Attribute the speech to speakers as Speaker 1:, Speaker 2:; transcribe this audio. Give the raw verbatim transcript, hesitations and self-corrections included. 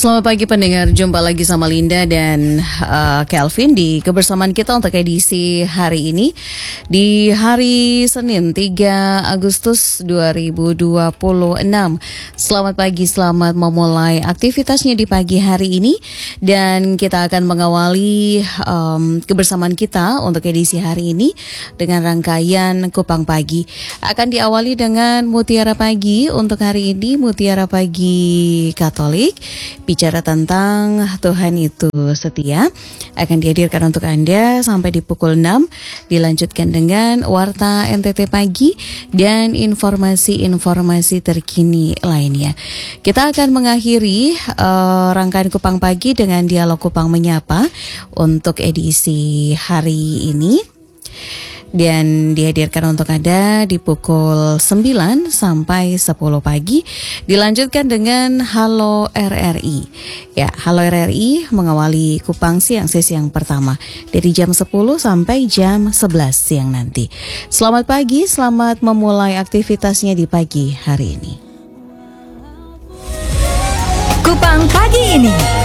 Speaker 1: Selamat pagi pendengar, jumpa lagi sama Linda dan uh, Kelvin di kebersamaan kita untuk edisi hari ini di hari Senin tiga Agustus dua ribu dua puluh enam. Selamat pagi, selamat memulai aktivitasnya di pagi hari ini dan kita akan mengawali um, kebersamaan kita untuk edisi hari ini dengan rangkaian Kupang Pagi. Akan diawali dengan Mutiara Pagi untuk hari ini, Mutiara Pagi Katolik. Bicara tentang Tuhan itu setia akan dihadirkan untuk Anda sampai di pukul enam. Dilanjutkan dengan Warta N T T Pagi dan informasi-informasi terkini lainnya. Kita akan mengakhiri uh, rangkaian Kupang Pagi dengan Dialog Kupang Menyapa untuk edisi hari ini. Dan dihadirkan untuk Anda di pukul sembilan sampai sepuluh pagi. Dilanjutkan dengan Halo R R I. Ya, Halo R R I mengawali Kupang Siang sesi yang pertama dari jam sepuluh sampai jam sebelas siang nanti. Selamat pagi, selamat memulai aktivitasnya di pagi hari ini.
Speaker 2: Kupang Pagi ini